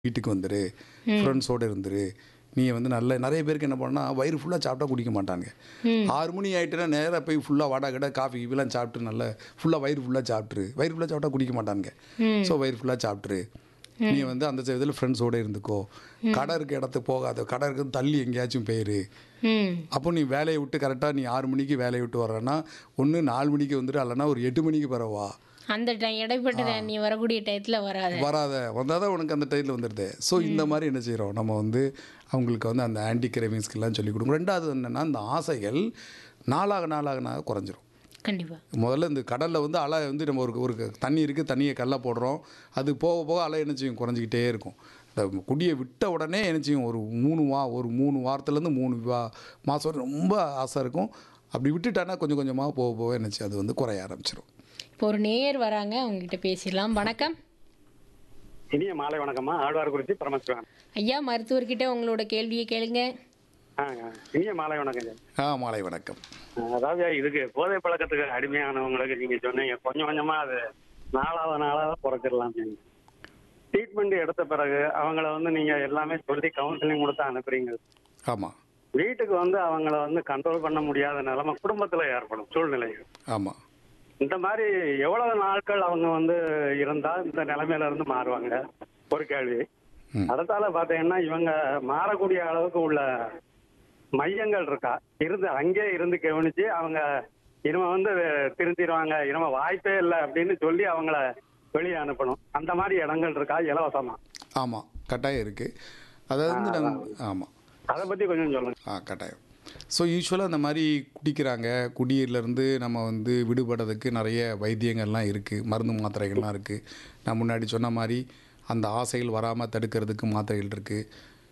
வீட்டுக்கு வந்துரு, ம். ஃப்ரெண்ட்ஸோட இருந்துரு. நீ வந்து நிறைய பேருக்கு என்ன பண்ணா, வயிறு ஃபுல்லா சாப்பிட்டா குடிக்க மாட்டாங்க. ம். 6 மணி ஆயிட்டுனா நேரா போய் ஃபுல்லா வடை, கிடை, காஃபி, கீஃபிலாம் சாப்பிட்டு நல்லா ஃபுல்லா வயிறு ஃபுல்லா சாப்பிட்டுரு. வயிறு ஃபுல்லா சாப்பிட்டா குடிக்க மாட்டானுங்க. ம். ஸோ வயிறு ஃபுல்லா சாப்பிட்டுரு. நீ ம். வந்து அந்த இதில ஃப்ரெண்ட்ஸோட இருந்துக்கோ. கடை இருக்க இடத்துக்கு போகாத. கடை இருக்கிறது தள்ளி எங்கேயாச்சும் போயிரு. ம். அப்போ நீ வேலையை விட்டு கரெக்டாக நீ 6 மணிக்கு வேலையை விட்டு வர்றன்னா, ஒண்ணு 4 மணிக்கு வந்துரு, இல்லைன்னா ஒரு 8 மணிக்கு பிறகு வா. அந்த இடைப்பட்ட நீ வரக்கூடிய டயத்துல வராத. வராத. வந்தால் தான் உனக்கு அந்த டைத்தில் வந்துடுது. ஸோ இந்த மாதிரி என்ன செய்கிறோம், நம்ம வந்து அவங்களுக்கு வந்து அந்த ஆன்டி கிரேவிங்ஸ்க்கெல்லாம் சொல்லிக் கொடுக்கணும். 2வது என்னென்னா, இந்த ஆசைகள் நாளாக குறைஞ்சிரும். கண்டிப்பா. முதல்ல இந்த கடலில் வந்து அலை வந்து நம்ம ஒரு ஒரு தண்ணி இருக்குது, தண்ணியை கல்ல போடுறோம். அது போக போக அலை என்ன செய்யும், குறைஞ்சிக்கிட்டே இருக்கும். இந்த குடியை விட்ட உடனே என்ன செய்யும், ஒரு 3 வாரத்துலேருந்து 3 மாதம் வரை ரொம்ப ஆசை இருக்கும். அப்படி விட்டுட்டானா கொஞ்சம் கொஞ்சமாக போக போக என்ன செய்யும், அது வந்து குறைய ஆரம்பிச்சிடும். இப்போ ஒரு நேயர் வராங்க, அவங்ககிட்ட பேசிடலாம். வணக்கம் இனிய மாலை வணக்கம்மா. ஆழ்வார்குறிச்சி பரமசிவன். ஐயா, மருத்துவர்கிட்ட உங்களோட கேள்வியை கேளுங்க. இனிய மாலை வணக்கம். மாலை வணக்கம். அதாவது இதுக்கு போதை பழக்கத்துக்கு அடிமையானவங்களுக்கு நீங்க சொன்னீங்க கொஞ்சம் கொஞ்சமா அது நாளாக குறைச்சிடலாம். ட்ரீட்மெண்ட் எடுத்த பிறகு அவங்கள வந்து நீங்க எல்லாமே சொல்லி கவுன்சிலிங் கொடுத்து அனுப்புறீங்க. ஆமாம் வீட்டுக்கு வந்து அவங்கள வந்து கண்ட்ரோல் பண்ண முடியாத நிலைமை குடும்பத்துல ஏற்படும் சூழ்நிலைகள். ஆமாம். இந்த மாதிரி எவ்வளவு நாட்கள் அவங்க வந்து இருந்தா இந்த நிலைமையில இருந்து மாறுவாங்க? ஒரு கேள்வி. அடுத்தால பாத்தீங்கன்னா இவங்க மாறக்கூடிய அளவுக்கு உள்ள மையங்கள் இருக்கா? அங்கே இருந்து கவனிச்சு அவங்க இனிமே வந்து திருந்திடுவாங்க, இனிமே வாய்ப்பே இல்லை அப்படின்னு சொல்லி அவங்கள வெளியே அனுப்பணும். அந்த மாதிரி இடங்கள் இருக்கா இலவசமா? ஆமாம், கட்டாயம் இருக்குது. அதாவது வந்து ஆமாம், அதை பத்தி கொஞ்சம் சொல்லுங்க. கட்டாயம். ஸோ யூஸ்வலாக அந்த மாதிரி குடிக்கிறாங்க, குடியிலேருந்து நம்ம வந்து விடுபடுறதுக்கு நிறைய வைத்தியங்கள்லாம் இருக்குது, மருந்து மாத்திரைகள்லாம் இருக்குது. நான் முன்னாடி சொன்ன மாதிரி அந்த ஆசைகள் வராமல் தடுக்கிறதுக்கு மாத்திரைகள் இருக்குது.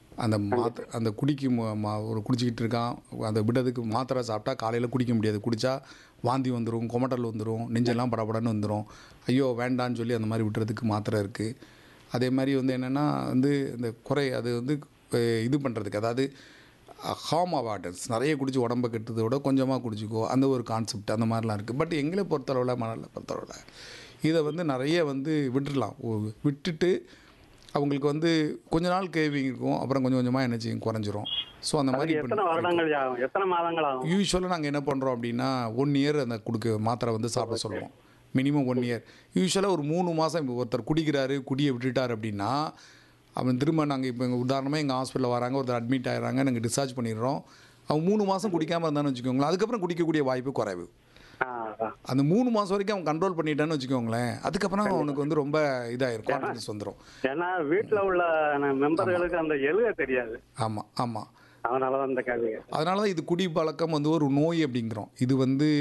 அந்த குடிச்சிக்கிட்டு இருக்கான், அந்த விடுறதுக்கு மாத்திரை சாப்பிட்டா காலையில் குடிக்க முடியாது. குடித்தா வாந்தி வந்துடும், கொமட்டல் வந்துடும், நெஞ்செல்லாம் படபடன்னு வந்துடும். ஐயோ வேண்டான்னு சொல்லி அந்த மாதிரி விட்டுறதுக்கு மாத்திரை இருக்குது. அதே மாதிரி வந்து என்னென்னா வந்து இந்த அது வந்து இது பண்ணுறதுக்கு, அதாவது ஹார்ம் அவாய்டன்ஸ், நிறைய குடிச்சு உடம்பை கெட்டதை விட கொஞ்சமாக குடிச்சிக்கோ, அந்த ஒரு கான்செப்ட் அந்த மாதிரிலாம் இருக்குது. பட் எங்களை பொறுத்தளவில், மணலை பொறுத்தளவில் இதை வந்து நிறைய வந்து விட்டுடலாம். விட்டுட்டு அவங்களுக்கு வந்து கொஞ்ச நாள் கேவிங் இருக்கும், அப்புறம் கொஞ்சம் கொஞ்சமாக என்ன செய்யும், குறைஞ்சிரும். ஸோ அந்த மாதிரி எத்தனை மாதங்கள் ஆகும்? யூஸ்வலாக நாங்கள் என்ன பண்ணுறோம் அப்படின்னா 1 இயர் அந்த மாத்திரை வந்து சாப்பிட சொல்லுவோம். Minimum 1 year. யூஸ்வலாக ஒரு 3 மாதம் ஒருத்தர் குடிக்கிறாரு, குடியை விட்டுட்டார் அப்படின்னா அவன் திரும்ப நாங்கள் இப்போ எங்கள் உதாரணமாக எங்கள் ஹாஸ்பிட்டலில் வராங்க, ஒருத்தர் அட்மிட் ஆகிறாங்க, நாங்கள் டிஸ்சார்ஜ் பண்ணிடுறோம். அவன் 3 மாதம் குடிக்காமல் இருந்தான்னு வச்சுக்கோங்களேன், அதுக்கப்புறம் குடிக்கக்கூடிய வாய்ப்பு குறைவு. அந்த 3 மாதம் வரைக்கும் அவன் கண்ட்ரோல் பண்ணிட்டான்னு வச்சுக்கோங்களேன், அதுக்கப்புறம் அவனுக்கு வந்து ரொம்ப இதாகிருக்கும், கான்ஃபிடன்ஸ் வந்துடும். ஏன்னா வீட்டில் உள்ள மெம்பர்களுக்கு அந்த எழுத தெரியாது. ஆமாம் ஆமாம். அதனால தான் இது குடி பழக்கம் வந்து ஒரு நோய் அப்படிங்கிறோம். இது வந்து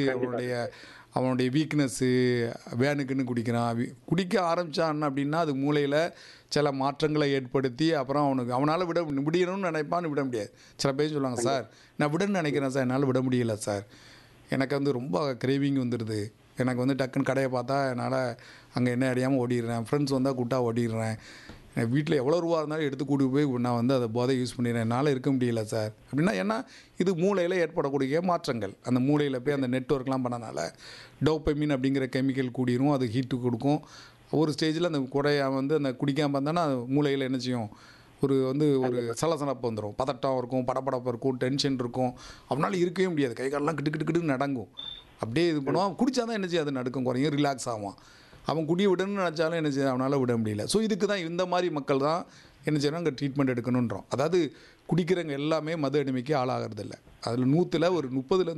அவனுடைய வீக்னஸ்ஸு, வேனுக்குன்னு குடிக்கிறான். குடிக்க ஆரம்பித்தான் அப்படின்னா அது மூளையில் சில மாற்றங்களை ஏற்படுத்தி அப்புறம் அவனால் முடியணும்னு நினைப்பான்னு விட முடியாது. சில பேர் சொல்லுவாங்க, சார் நான் விடணும்னு நினைக்கிறேன் சார், என்னால் விட முடியல சார், எனக்கு வந்து ரொம்ப கிரேவிங் வந்துடுது, எனக்கு வந்து டக்குன்னு கடையை பார்த்தா என்னால் அங்கே என்ன அடியாமல் ஓடிடுறேன், ஃப்ரெண்ட்ஸ் வந்தால் கூட்டா ஓடிடுறேன், என் வீட்டில் எவ்வளோ ரூபா இருந்தாலும் எடுத்து கூட்டி போய் நான் வந்து அதை போதை யூஸ் பண்ணிடுறேன், என்னால் இருக்க முடியல சார் அப்படின்னா. ஏன்னா இது மூளையில் ஏற்படக்கூடிய மாற்றங்கள். அந்த மூளையில் போய் அந்த நெட்வொர்க்லாம் பண்ணனால டோபமைன் அப்படிங்கிற கெமிக்கல் கூடிரும், அது ஹீட்டு கொடுக்கும். ஒரு ஸ்டேஜில் அந்த குடையை வந்து அந்த குடிக்காமல் இருந்தானா மூளையில் என்ன செய்யும், ஒரு சலசலப்பு வந்துடும், பதட்டம் இருக்கும், படப்படப்பு இருக்கும், டென்ஷன் இருக்கும், அவனால் இருக்கவே முடியாது, கை காலெலாம் கிட்டு நடங்கும். அப்படியே இது பண்ணுவான். குடித்தா தான் என்ன செய்யும், அது நடுக்கம் குறையும், ரிலாக்ஸ் ஆவான். அவன் குடியை விடணும்னு நினச்சாலும் என்ன செய்ய அவனால் விட முடியல. ஸோ இதுக்கு தான் இந்த மாதிரி மக்கள் தான் என்ன செய்யணும், அங்கே ட்ரீட்மெண்ட் எடுக்கணுன்றோம். அதாவது குடிக்கிறவங்க எல்லாமே மது அடிமைக்கு ஆளாகிறதில்ல. அதில் 100ல் ஒரு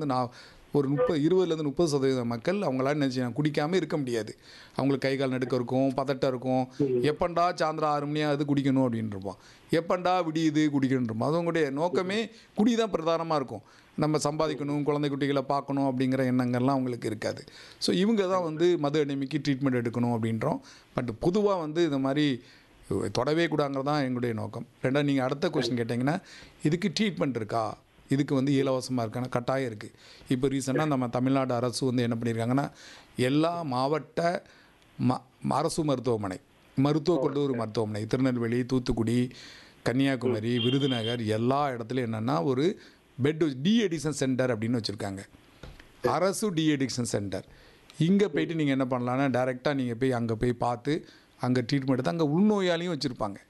20லேருந்து 30% மக்கள் அவங்களால என்ன செய்யணும், குடிக்காமல் இருக்க முடியாது. அவங்களுக்கு கை கால் நடுக்கம் இருக்கும், பதட்டம் இருக்கும், எப்பண்டா சாயந்தரம் 6 மணியாக அது குடிக்கணும் அப்படின்னு இருப்பான், எப்பண்டா விடியுது குடிக்கணும் இருப்பான். அவங்களுடைய நோக்கமே குடி தான் பிரதானமாக இருக்கும். நம்ம சம்பாதிக்கணும், குழந்தை குட்டிகளை பார்க்கணும் அப்படிங்கிற எண்ணங்கள்லாம் அவங்களுக்கு இருக்காது. ஸோ இவங்க தான் வந்து மது அடிமைக்கு ட்ரீட்மெண்ட் எடுக்கணும் அப்படின்றோம். பட் பொதுவாக வந்து இந்த மாதிரி தொடவே கூடாங்கிறது தான் எங்களுடைய நோக்கம். ரெண்டாவது நீங்கள் அடுத்த கொஸ்டின் கேட்டிங்கன்னா, இதுக்கு ட்ரீட்மெண்ட் இருக்கா, இதுக்கு வந்து இலவசமாக இருக்கான கட்டாயம் இருக்குது. இப்போ ரீசெண்டாக நம்ம தமிழ்நாடு அரசு வந்து என்ன பண்ணியிருக்காங்கன்னா, எல்லா மாவட்ட அரசு மருத்துவக் கல்லூரி மருத்துவமனை, திருநெல்வேலி, தூத்துக்குடி, கன்னியாகுமரி, விருதுநகர், எல்லா இடத்துலையும் என்னென்னா ஒரு பெட் டி அடிக்ஷன் சென்டர் அப்படின்னு வச்சுருக்காங்க. அரசு டி அடிக்ஷன் சென்டர். இங்கே போய்ட்டு நீங்கள் என்ன பண்ணலான்னா, டைரெக்டாக நீங்கள் போய் அங்கே போய் பார்த்து அங்கே ட்ரீட்மெண்ட் எடுத்து அங்கே உள்நோயாளியும் வச்சுருப்பாங்க.